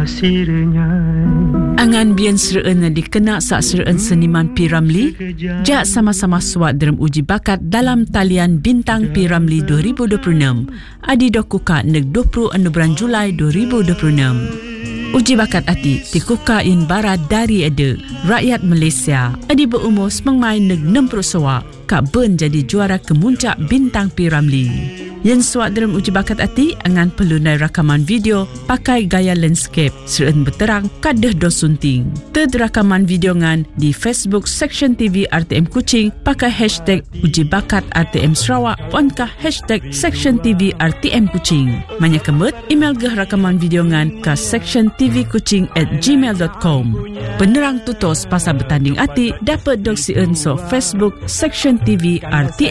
Angan bian sereen dikena sak sereen seniman P. Ramlee, jak sama-sama suat dalam uji bakat dalam talian Bintang P. Ramlee 2026. Adi dokuka neg 20 bulan Julai 2026. Uji bakat ati dikuka in barat dari ada rakyat Malaysia. Adi berumur semangmai neg 60 sawak kak ben jadi juara kemuncak Bintang P. Ramlee. Yang suat dalam uji bakat ati angan perlu nai rakaman video pakai gaya landscape serun berterang kadah dos sunting. Ted rakaman video ngan di Facebook Section TV RTM Kuching pakai hashtag uji bakat RTM Sarawak ponkah hashtag Section TV RTM Kuching. Manya kemut email geh rakaman video ngan ke sectiontvkuching@gmail.com. Penerang tutos pasal bertanding ati dapat dok sieun so Facebook Section TV RTM